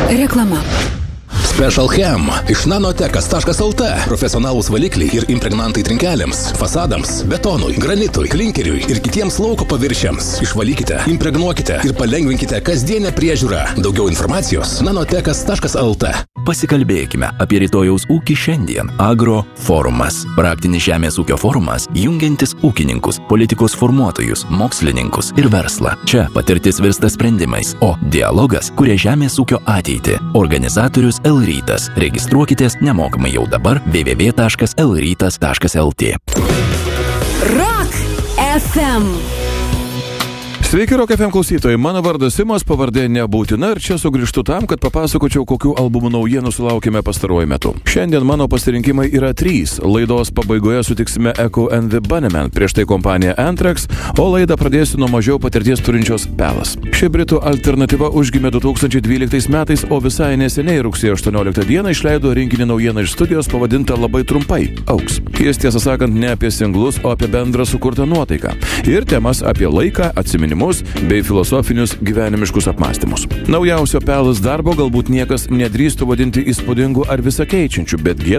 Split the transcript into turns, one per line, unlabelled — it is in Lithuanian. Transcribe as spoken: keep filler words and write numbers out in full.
Reklama.
Special Chem iš nanotekas taškas lt. Profesionalūs valikliai ir impregnantai trinkelėms, fasadams, betonui, granitui, klinkeriui ir kitiems lauko paviršiams. Išvalykite, impregnuokite ir palengvinkite kasdienę priežiūrą. Daugiau informacijos nanotekas taškas lt.
Pasikalbėkime apie rytojaus ūkį šiandien. Agro forumas. Praktinis žemės ūkio forumas, jungiantis ūkininkus, politikos formuotojus, mokslininkus ir verslą. Čia patirtis virsta sprendimais, o dialogas kuria žemės ūkio ateitį. Organizatorius L-Rytas. Registruokitės nemokamai jau dabar w w w taškas l rytas taškas l t.
Rock F M.
Sveiki, Rock F M klausytojai, mano vardas Simas, pavardė nebūtina ir čia sugrįžtu tam, kad papasakočiau, kokių albumų naujienų sulaukėme pastaruoju metu. Šiandien mano pasirinkimai yra trys. Laidos pabaigoje sutiksime Echo and the Bunnymen, prieš tai kompanija Anthrax, o laidą pradėsiu nuo mažiau patirties turinčios Pelas. Ši britų alternatyva užgimė du tūkstančiai dvyliktais metais, o visai neseniai rugsėjo aštuonioliktą dieną išleido rinkinį naujieną iš studijos pavadintą labai trumpai – Auks. Jis, tiesą sakant, ne apie singlus, o apie bendrą sukurtą nuotaiką. Ir temas apie laiką, atsiminimus bei filosofinius gyvenimiškus apmąstymus. Naujausio Pelas darbo galbūt niekas nedrįstų vadinti įspūdingu ar visą keičiančiu, bet